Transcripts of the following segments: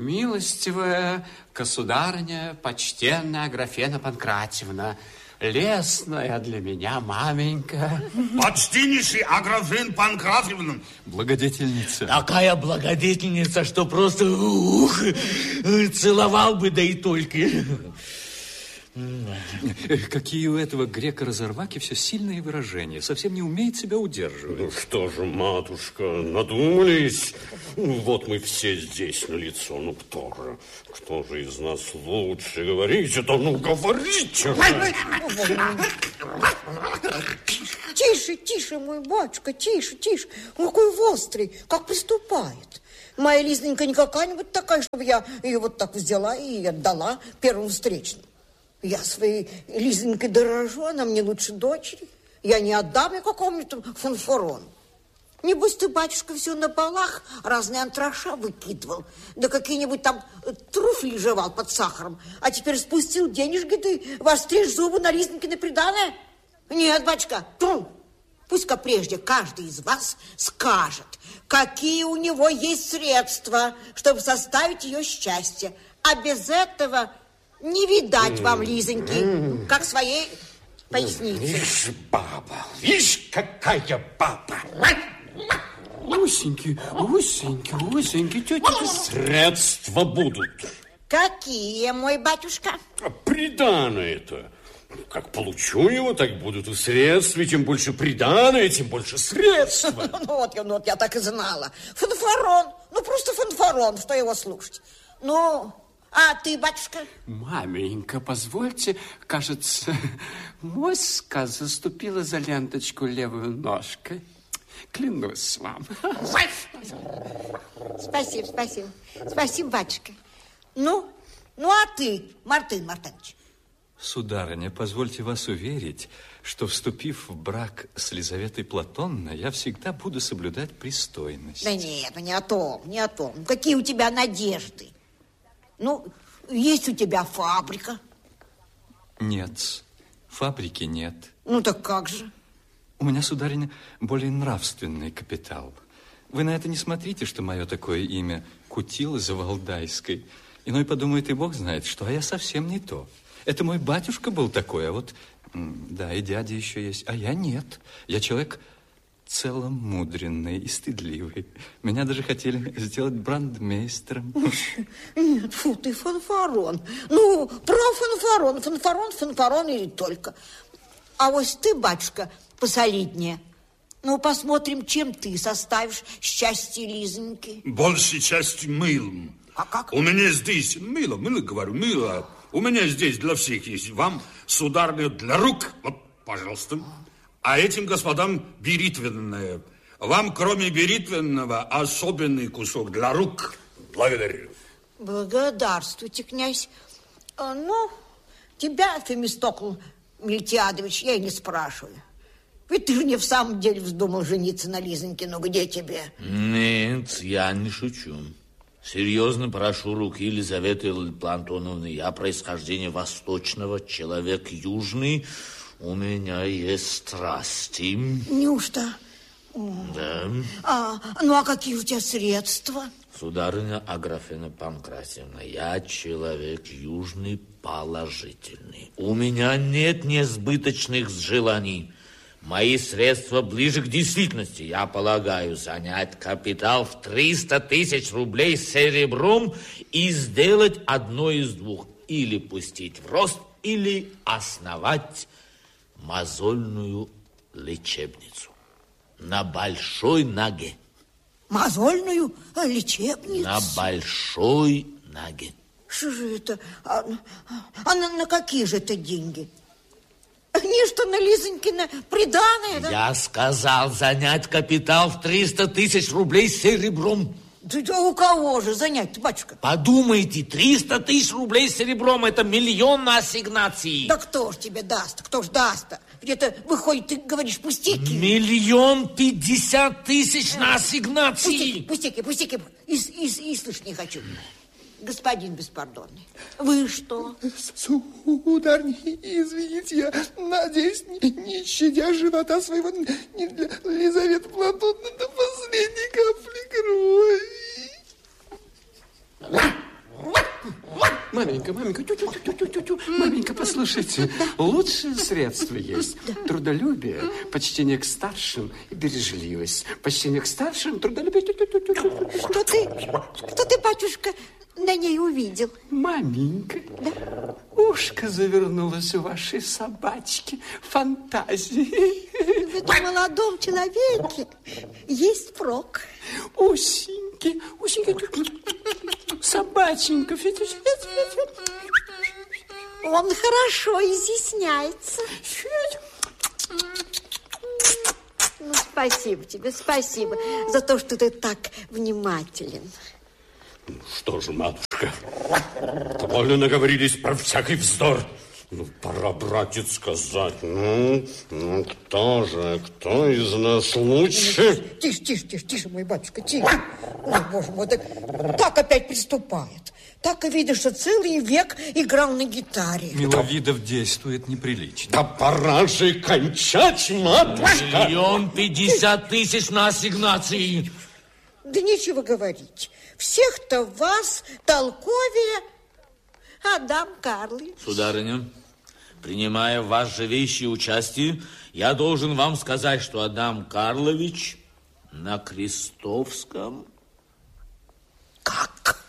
Милостивая государыня, почтенная Аграфена Панкратьевна, лестная для меня маменька. Почтеннейший Аграфен Панкратьевна. Благодетельница. Такая благодетельница, что просто целовал бы, да и только. Какие у этого грека-разорваки все сильные выражения. Совсем не умеет себя удерживать. Ну что же, матушка, надумались? Вот мы все здесь на лицо. Ну кто же из нас лучше? Говорите, да ну говорите. Тише, тише, мой батюшка, тише, тише. Он какой острый, как приступает. Моя Лизненька не какая-нибудь такая, чтобы я ее вот так взяла и отдала первому встречному. Я своей Лизонькой дорожу, она мне лучше дочери. Я не отдам ее какому-нибудь фанфарону. Небось, ты, батюшка, все на полах разные антраша выкидывал, да какие-нибудь там труфли жевал под сахаром, а теперь спустил денежки, ты востришь зубы на Лизонькино приданое? Нет, батюшка, пусть-ка прежде каждый из вас скажет, какие у него есть средства, чтобы составить ее счастье. А без этого... не видать вам, Лизоньки, как своей поясницы. Вишь, баба, вишь, какая баба. Усеньки, тетя. Средства будут. Какие, мой батюшка? Приданое-то. Как получу его, так будут и средства. И чем больше приданое, тем больше средства. Ну вот я так и знала. Фанфарон, просто фанфарон, что его слушать. Ну... А ты, батюшка? Маменька, позвольте, кажется, моська заступила за ленточку левую ножкой. Клянусь вам. Спасибо. Спасибо, батюшка. Ну, а ты, Мартын Мартынович? Сударыня, позвольте вас уверить, что, вступив в брак с Лизаветой Платонной, я всегда буду соблюдать пристойность. Да нет, не о том. Какие у тебя надежды? Ну, есть у тебя фабрика? Нет, фабрики нет. Ну, так как же? У меня, сударыня, более нравственный капитал. Вы на это не смотрите, что мое такое имя Кутила Завалдайской. Иной подумает, и Бог знает, что, а я совсем не то. Это мой батюшка был такой, а вот, да, и дядя еще есть, а я нет. Я человек... целомудренный и стыдливый. Меня даже хотели сделать брандмейстером. Нет, фу ты, фанфарон. Ну, про фанфарон или только. А вот ты, батюшка, посолиднее. Ну, посмотрим, чем ты составишь счастье Лизоньки. Большей частью мылом. А как? У меня здесь мыло. У меня здесь для всех есть. Вам, сударыня, для рук. Вот, пожалуйста. А этим господам беритвенное. Вам, кроме беритвенного, особенный кусок для рук. Благодарю. Благодарствуйте, князь. Ну, тебя, Фемистокл Милтиадович, я и не спрашиваю. Ведь ты же не в самом деле вздумал жениться на Лизоньке. Ну, где тебе? Нет, я не шучу. Серьезно прошу руки Елизаветы Платоновны. Я происхождения восточного, человек южный. У меня есть страсти. Неужто? Да. Ну, а какие у тебя средства? Сударыня Аграфена Панкратьевна, я человек южный, положительный. У меня нет несбыточных желаний. Мои средства ближе к действительности. Я полагаю занять капитал в 300 тысяч рублей серебром и сделать одно из двух. Или пустить в рост, или основать мозольную лечебницу на большой ноге. Мозольную лечебницу? На большой ноге. Что же это? На какие же это деньги? Нечто на Лизонькино приданое, да? Я сказал занять капитал в 300 тысяч рублей серебром. Да у кого же занять, батюшка? Подумайте, 300 тысяч рублей серебром – это миллион на ассигнации. Да кто ж тебе даст? Кто ж даст-то? Где-то, выходит, ты говоришь пустяки. 1 050 000 на ассигнации. Пустяки. И слышать не хочу. Господин беспардонный, вы что? Сударь, извините, я надеюсь, не щадя живота своего, не для Лизаветы Платоновны до последней капли крови. Маменька, тю-тю-тю-тю-тю-тю. Маменька, послушайте, лучшие средства есть. Трудолюбие, почтение к старшим и бережливость. Почтение к старшим, трудолюбие. Что ты, батюшка, на ней увидел? Маменька, да? Ушко завернулось у вашей собачки. Фантазии. В этом молодом человеке есть прок. Усеньки. Собаченька. Он хорошо изъясняется. Ну, спасибо тебе, спасибо за то, что ты так внимателен. Что же, матушка, довольно наговорились про всякий вздор. Ну, пора, братец, сказать. Ну, кто из нас лучше? Тише, мой батюшка, тише. Ой, боже мой, так опять приступает. Так и видишь, что целый век играл на гитаре. Миловидов действует неприлично. Да пора же кончать, матушка. 1 050 000 на ассигнации. Да нечего говорить. Всех-то вас толковее Адам Карлович. Сударыня, принимая в вас живейшее участие, я должен вам сказать, что Адам Карлович на Крестовском... Как?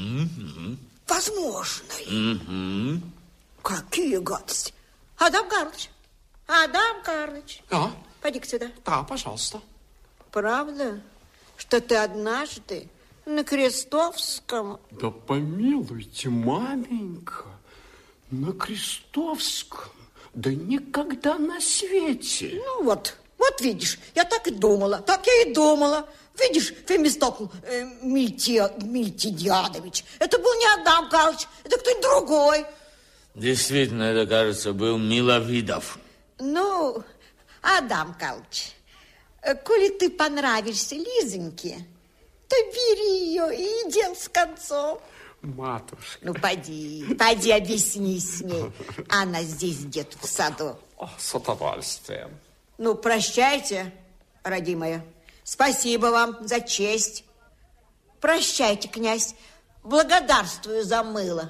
Возможно. Какие гадости. Адам Карлович. А? Пойди-ка сюда. Да, пожалуйста. Правда, что ты однажды на Крестовском... Да помилуйте, маменька, на Крестовском, да никогда на свете. Ну вот видишь, я так и думала. Видишь, Фемистокл Мильтидиадович, это был не Адам Карлович, это кто-нибудь другой. Действительно, это, кажется, был Миловидов. Ну, Адам Карлович, коли ты понравишься Лизоньке, то бери ее и дел с концом. Матушка. Ну, поди объясни с ней. Она здесь где-то в саду. О, с удовольствием. Ну, прощайте, родимая. Спасибо вам за честь. Прощайте, князь. Благодарствую за мыло.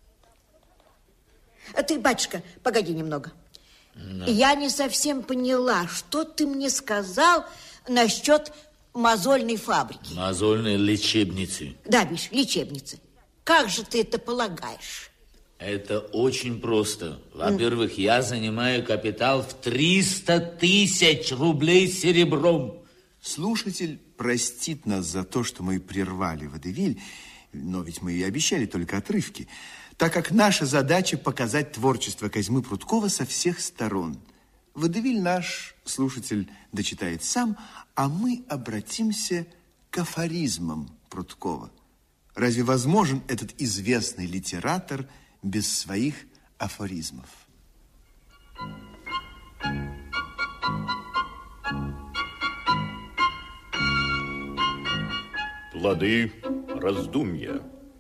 Ты, батюшка, погоди немного. Да. Я не совсем поняла, что ты мне сказал насчет мозольной фабрики. Мозольной лечебницы. Да, Миш, лечебницы. Как же ты это полагаешь? Это очень просто. Во-первых, я занимаю капитал в 300 000 рублей серебром. Слушатель простит нас за то, что мы прервали водевиль, но ведь мы и обещали только отрывки, так как наша задача показать творчество Козьмы Прудкова со всех сторон. Водевиль наш слушатель дочитает сам, а мы обратимся к афоризмам Прудкова. Разве возможен этот известный литератор без своих афоризмов? Плоды раздумья,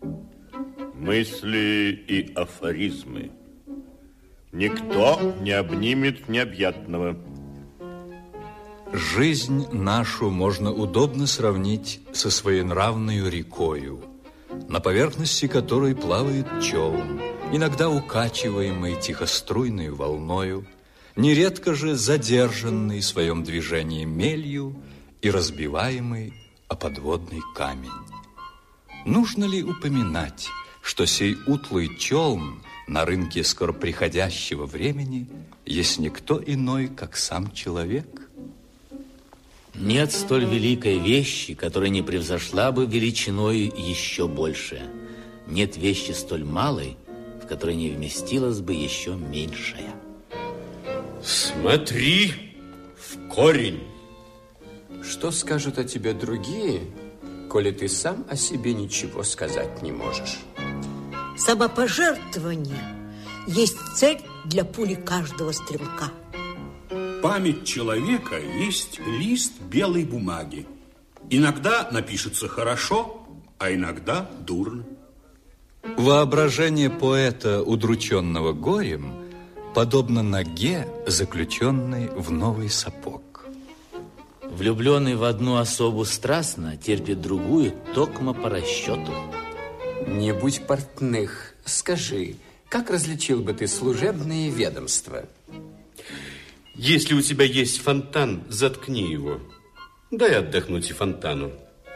мысли и афоризмы. Никто не обнимет необъятного. Жизнь нашу можно удобно сравнить со своенравною рекою, на поверхности которой плавает челн, иногда укачиваемый тихоструйной волною, нередко же задержанный в своем движении мелью и разбиваемый о подводный камень. Нужно ли упоминать, что сей утлый челн на рынке скоро приходящего времени есть никто иной, как сам человек? Нет столь великой вещи, которая не превзошла бы величиной еще больше. Нет вещи столь малой, в которой не вместилась бы еще меньшая. Смотри в корень. Что скажут о тебе другие, коли ты сам о себе ничего сказать не можешь? Самопожертвование есть цель для пули каждого стрелка. Память человека есть лист белой бумаги. Иногда напишется хорошо, а иногда дурно. Воображение поэта, удрученного горем, подобно ноге, заключенной в новый сапог. Влюбленный в одну особу страстно терпит другую токмо по расчету. Не будь портных, скажи, как различил бы ты служебные ведомства? Если у тебя есть фонтан, заткни его. Дай отдохнуть и фонтану.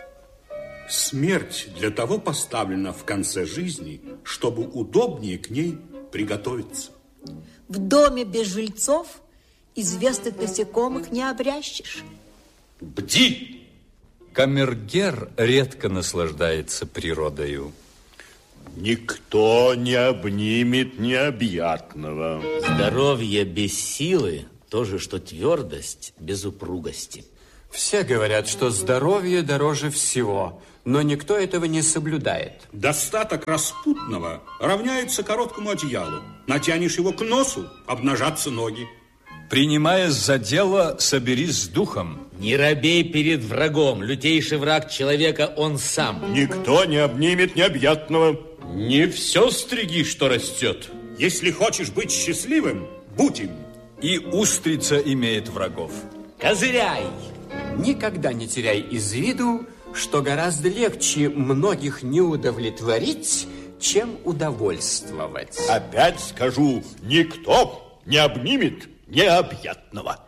Смерть для того поставлена в конце жизни, чтобы удобнее к ней приготовиться. В доме без жильцов известных насекомых не обрящешь. Бди! Камергер редко наслаждается природою. Никто не обнимет необъятного. Здоровье без силы то же, что твердость без упругости. Все говорят, что здоровье дороже всего, но никто этого не соблюдает. Достаток распутного равняется короткому одеялу. Натянешь его к носу, обнажатся ноги. Принимаясь за дело, соберись с духом. Не робей перед врагом. Лютейший враг человека он сам. Никто не обнимет необъятного. Не все стриги, что растет. Если хочешь быть счастливым, будь им. И устрица имеет врагов. Козыряй! Никогда не теряй из виду, что гораздо легче многих не удовлетворить, чем удовольствовать. Опять скажу, никто не обнимет необъятного.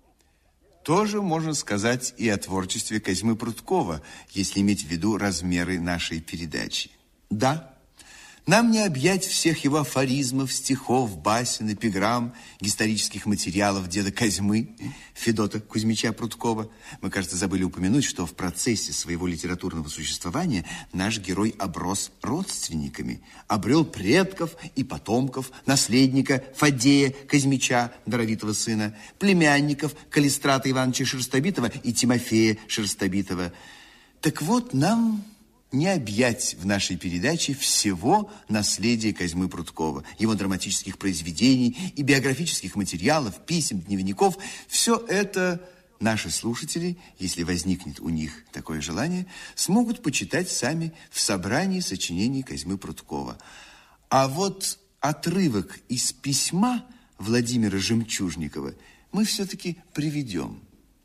Тоже можно сказать и о творчестве Козьмы Пруткова, если иметь в виду размеры нашей передачи. Да, нам не объять всех его афоризмов, стихов, басен, эпиграмм, исторических материалов деда Козьмы, Федота Кузьмича Пруткова. Мы, кажется, забыли упомянуть, что в процессе своего литературного существования наш герой оброс родственниками, обрел предков и потомков, наследника Фадея Козьмича, даровитого сына, племянников Калистрата Ивановича Шерстобитова и Тимофея Шерстобитова. Так вот, нам не объять в нашей передаче всего наследия Козьмы Пруткова, его драматических произведений и биографических материалов, писем, дневников. Все это наши слушатели, если возникнет у них такое желание, смогут почитать сами в собрании сочинений Козьмы Пруткова. А вот отрывок из письма Владимира Жемчужникова мы все-таки приведем.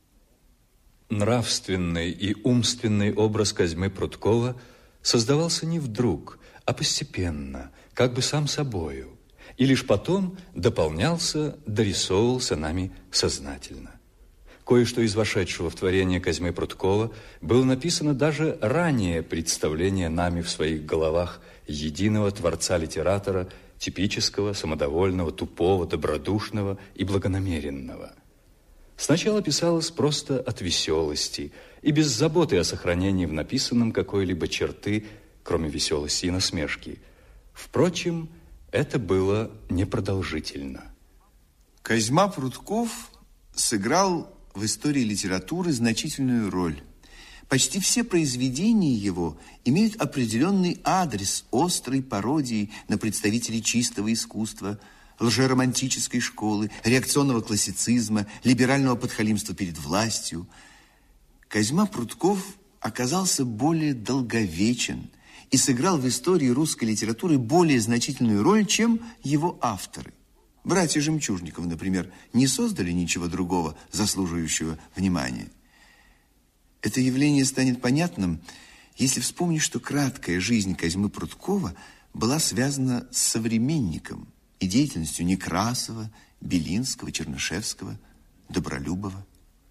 Нравственный и умственный образ Козьмы Пруткова создавался не вдруг, а постепенно, как бы сам собою, и лишь потом дополнялся, дорисовывался нами сознательно. Кое-что из вошедшего в творение Козьмы Пруткова было написано даже ранее представления нами в своих головах единого творца-литератора, типического, самодовольного, тупого, добродушного и благонамеренного. Сначала писалось просто от веселости и без заботы о сохранении в написанном какой-либо черты, кроме веселости и насмешки. Впрочем, это было непродолжительно. Козьма Прутков сыграл в истории литературы значительную роль. Почти все произведения его имеют определенный адрес острой пародии на представителей чистого искусства, лжеромантической школы, реакционного классицизма, либерального подхалимства перед властью. Козьма Прутков оказался более долговечен и сыграл в истории русской литературы более значительную роль, чем его авторы. Братья Жемчужниковы, например, не создали ничего другого, заслуживающего внимания. Это явление станет понятным, если вспомнить, что краткая жизнь Козьмы Пруткова была связана с современником и деятельностью Некрасова, Белинского, Чернышевского, Добролюбова.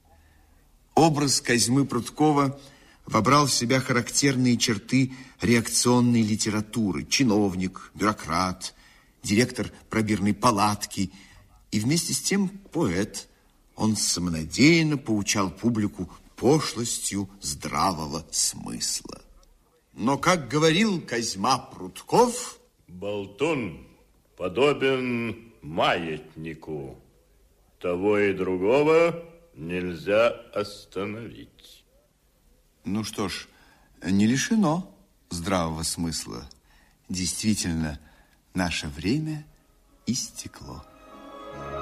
Образ Козьмы Пруткова вобрал в себя характерные черты реакционной литературы: чиновник, бюрократ, директор пробирной палатки и вместе с тем поэт. Он самонадеянно поучал публику пошлостью здравого смысла. Но, как говорил Козьма Прутков, болтун подобен маятнику. Того и другого нельзя остановить. Ну что ж, не лишено здравого смысла. Действительно, наше время истекло.